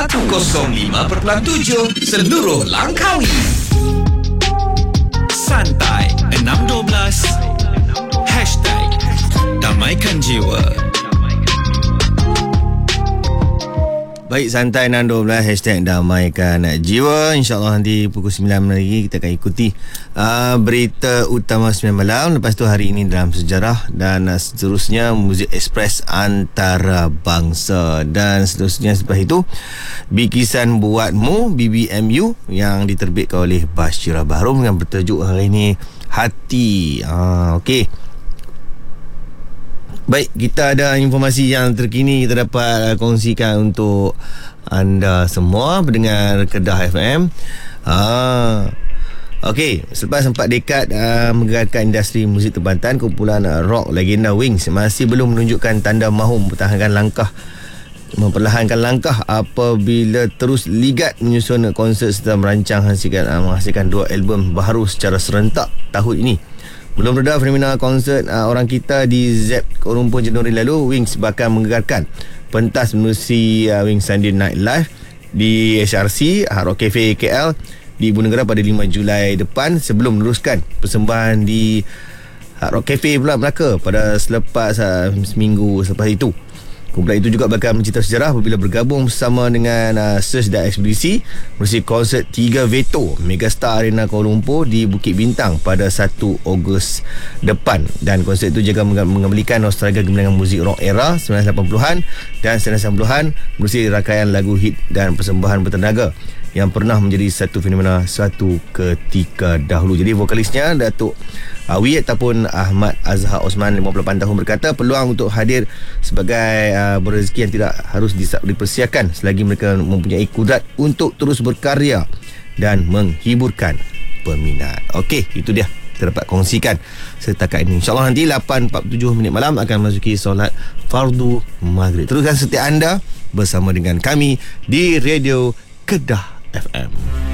105.7 seluruh Langkawi. Santai 612 #Damaikan Jiwa. Baik, Santai 612 #Damaikan Jiwa. InsyaAllah nanti pukul 9 lagi kita akan ikuti berita utama 9 malam. Lepas tu hari ini dalam sejarah. Dan seterusnya muzik ekspres antarabangsa. Dan seterusnya setelah itu Bikisan Buatmu BBMU yang diterbitkan oleh Bashirah Bahrom dengan bertajuk hari ini Hati. Okey. Baik, kita ada informasi yang terkini kita dapat kongsikan untuk anda semua pendengar Kedah FM. Okey, selepas 4 dekad menggerakkan industri muzik tempatan, kumpulan rock legenda Wings masih belum menunjukkan tanda mahu memperlahankan langkah apabila terus ligat menyusun konsert serta menghasilkan 2 album baru secara serentak tahun ini. Belum reda fenomena konsert orang kita di ZEP Kuala Lumpur Januari lalu, Wings bakal menggegarkan pentas menerusi Wings Sunday Night Live di HRC Hard Rock Cafe KL di Ibu Negara pada 5 Julai depan, sebelum meneruskan persembahan di Hard Rock Cafe pula Melaka pada selepas seminggu selepas itu. Kumpulan itu juga bakal mencipta sejarah apabila bergabung bersama dengan Search dan Ekspedisi menerusi konsert 3 Veto Megastar Arena Kuala Lumpur di Bukit Bintang pada 1 Ogos depan. Dan konsert itu juga mengembalikan nostalgia gemilangan muzik rock era 1980-an dan 1990-an menerusi rangkaian lagu hit dan persembahan bertenaga yang pernah menjadi satu fenomena suatu ketika dahulu. Jadi vokalisnya Datuk Awi ataupun Ahmad Azhar Osman 58 tahun berkata peluang untuk hadir sebagai berrezeki yang tidak harus dipersiapkan selagi mereka mempunyai kudrat untuk terus berkarya dan menghiburkan peminat. Okey, itu dia kita dapat kongsikan setakat ini. InsyaAllah nanti 8.47 malam akan memasuki solat fardu maghrib. Teruskan setia anda bersama dengan kami di Radio Kedah FM.